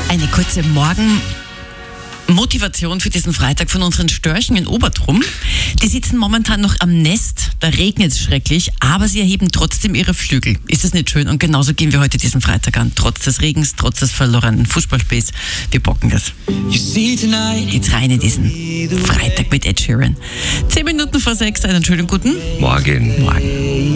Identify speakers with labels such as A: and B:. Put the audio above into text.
A: Eine kurze Morgenmotivation für diesen Freitag von unseren Störchen in Obertrum. Die sitzen momentan noch am Nest, da regnet es schrecklich, aber sie erheben trotzdem ihre Flügel. Ist das nicht schön? Und genauso gehen wir heute diesen Freitag an. Trotz des Regens, trotz des verlorenen Fußballspiels. Wir bocken das. Geht's rein in diesen Freitag mit Ed Sheeran. 10 Minuten vor 6, einen schönen guten
B: Morgen.
A: Morgen.